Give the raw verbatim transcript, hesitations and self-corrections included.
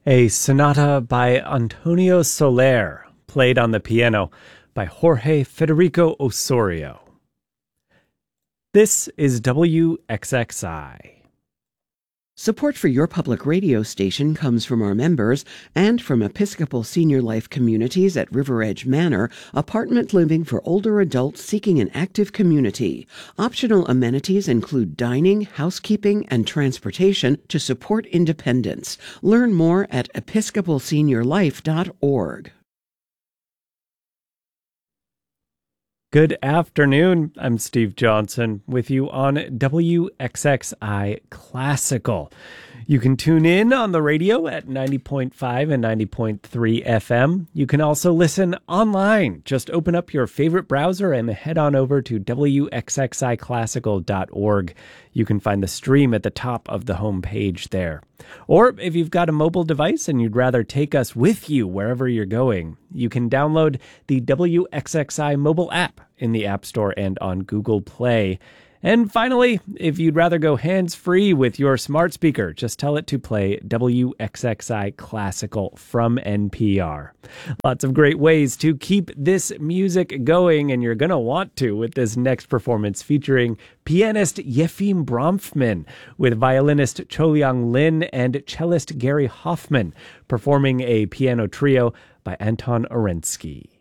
a sonata by Antonio Soler, played on the piano by Jorge Federico Osorio. This is W X X I. Support for your public radio station comes from our members and from Episcopal Senior Life Communities at River Edge Manor, apartment living for older adults seeking an active community. Optional amenities include dining, housekeeping, and transportation to support independence. Learn more at episcopal senior life dot org. Good afternoon. I'm Steve Johnson with you on W X X I Classical. You can tune in on the radio at ninety point five and ninety point three F M. You can also listen online. Just open up your favorite browser and head on over to W X X I classical dot org. You can find the stream at the top of the homepage there. Or if you've got a mobile device and you'd rather take us with you wherever you're going, you can download the W X X I mobile app in the App Store and on Google Play. And finally, if you'd rather go hands-free with your smart speaker, just tell it to play W X X I Classical from N P R. Lots of great ways to keep this music going, and you're going to want to with this next performance featuring pianist Yefim Bronfman with violinist Cho-Young Lin and cellist Gary Hoffman performing a piano trio by Anton Orensky.